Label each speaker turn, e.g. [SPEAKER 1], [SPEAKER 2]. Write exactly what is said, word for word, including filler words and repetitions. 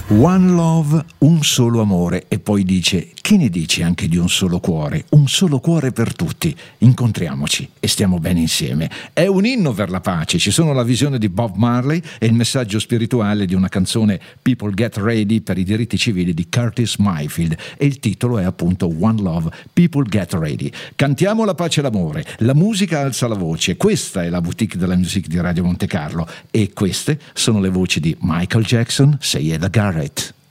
[SPEAKER 1] One love, un solo amore, e poi dice: che ne dici anche di un solo cuore, un solo cuore per tutti, incontriamoci e stiamo bene insieme. È un inno per la pace, ci sono la visione di Bob Marley e il messaggio spirituale di una canzone, People Get Ready, per i diritti civili di Curtis Mayfield, e il titolo è appunto One Love, People Get Ready. Cantiamo la pace e l'amore, la musica alza la voce, questa è la boutique della music di Radio Monte Carlo e queste sono le voci di Michael Jackson, Seyeda Garrett.